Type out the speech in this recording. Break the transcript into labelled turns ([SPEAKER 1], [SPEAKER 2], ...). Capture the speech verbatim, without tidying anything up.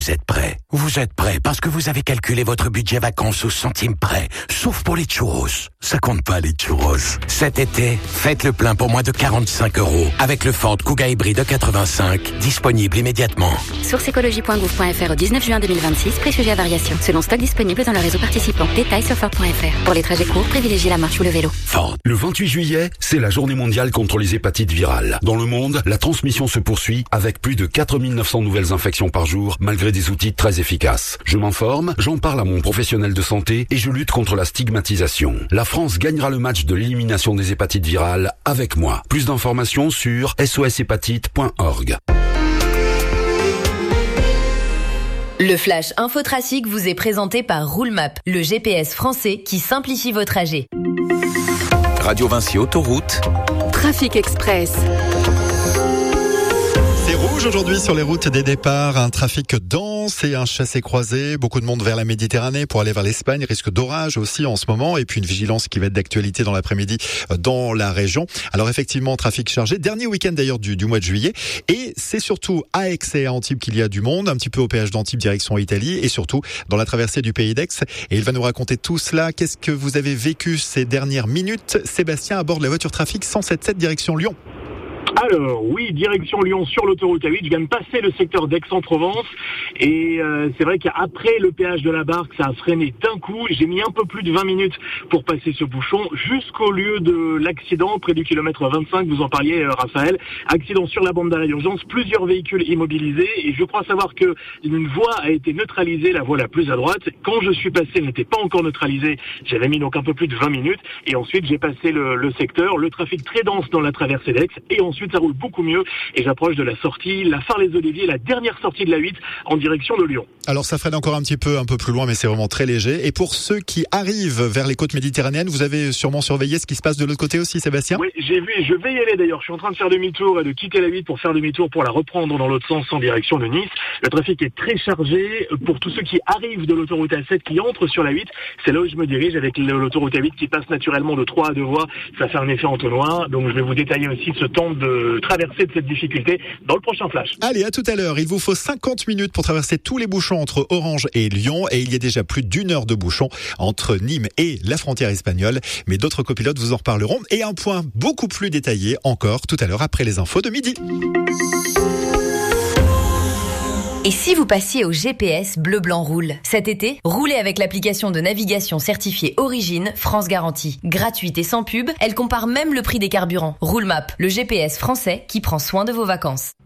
[SPEAKER 1] Vous êtes prêts? Vous êtes prêts parce que vous avez calculé votre budget vacances au centime près. Sauf pour les churros. Ça compte pas les churros. Cet été, faites le plein pour moins de quarante-cinq euros avec le Ford Kuga hybride quatre-vingt-cinq, disponible immédiatement.
[SPEAKER 2] Source écologie point gouv point fr au dix-neuf juin deux mille vingt-six, prix sujet à variation. Selon stock disponible dans le réseau participant. Détails sur Ford point fr. Pour les trajets courts, privilégiez la marche ou le vélo.
[SPEAKER 1] Ford.
[SPEAKER 3] Le vingt-huit juillet, c'est la journée mondiale contre les hépatites virales. Dans le monde, la transmission se poursuit avec plus de quatre mille neuf cents nouvelles infections par jour, malgré des outils très efficaces. Je m'informe, j'en parle à mon professionnel de santé et je lutte contre la stigmatisation. La France gagnera le match de l'élimination des hépatites virales avec moi. Plus d'informations sur s o s hépatite point org.
[SPEAKER 4] Le Flash Infotrafic vous est présenté par Roulemap, le G P S français qui simplifie vos trajets.
[SPEAKER 5] Radio Vinci Autoroute.
[SPEAKER 6] Trafic Express.
[SPEAKER 7] C'est rouge aujourd'hui sur les routes des départs, un trafic dense et un chassé-croisé, beaucoup de monde vers la Méditerranée pour aller vers l'Espagne, risque d'orage aussi en ce moment et puis une vigilance qui va être d'actualité dans l'après-midi dans la région. Alors effectivement, trafic chargé, dernier week-end d'ailleurs du, du mois de juillet et c'est surtout à Aix et à Antibes qu'il y a du monde, un petit peu au péage d'Antibes direction Italie et surtout dans la traversée du pays d'Aix et il va nous raconter tout cela. Qu'est-ce que vous avez vécu ces dernières minutes? Sébastien à bord de la voiture trafic cent soixante-dix-sept direction Lyon.
[SPEAKER 8] Alors oui, direction Lyon sur l'autoroute A huit, je viens de passer le secteur d'Aix-en-Provence et euh, c'est vrai qu'après le péage de la Barque, ça a freiné d'un coup. J'ai mis un peu plus de vingt minutes pour passer ce bouchon jusqu'au lieu de l'accident près du kilomètre vingt-cinq, vous en parliez euh, Raphaël. Accident sur la bande d'arrêt d'urgence, plusieurs véhicules immobilisés et je crois savoir que une voie a été neutralisée, la voie la plus à droite. Quand je suis passé, elle n'était pas encore neutralisée, j'avais mis donc un peu plus de vingt minutes et ensuite j'ai passé le, le secteur, le trafic très dense dans la traversée d'Aix et ensuite ça roule beaucoup mieux et j'approche de la sortie, la Phare-les-Oliviers, la dernière sortie de la huit en direction de Lyon.
[SPEAKER 7] Alors ça freine encore un petit peu, un peu plus loin, mais c'est vraiment très léger. Et pour ceux qui arrivent vers les côtes méditerranéennes, vous avez sûrement surveillé ce qui se passe de l'autre côté aussi, Sébastien?
[SPEAKER 8] Oui, j'ai vu et je vais y aller d'ailleurs. Je suis en train de faire demi-tour et de quitter la huit pour faire demi-tour pour la reprendre dans l'autre sens en direction de Nice. Le trafic est très chargé. Pour tous ceux qui arrivent de l'autoroute A sept, qui entrent sur la huit, c'est là où je me dirige avec l'autoroute A huit qui passe naturellement de trois à deux voies. Ça fait un effet entonnoir. Donc je vais vous détailler aussi ce temps de traversée de cette difficulté dans le prochain flash.
[SPEAKER 7] Allez, à tout à l'heure. Il vous faut cinquante minutes pour traverser tous les bouchons entre Orange et Lyon et il y a déjà plus d'une heure de bouchons entre Nîmes et la frontière espagnole. Mais d'autres copilotes vous en reparleront et un point beaucoup plus détaillé encore tout à l'heure après les infos de midi.
[SPEAKER 4] Et si vous passiez au G P S Bleu Blanc Roule? Cet été, roulez avec l'application de navigation certifiée Origine France Garantie. Gratuite et sans pub, elle compare même le prix des carburants. Roulemap, le G P S français qui prend soin de vos vacances.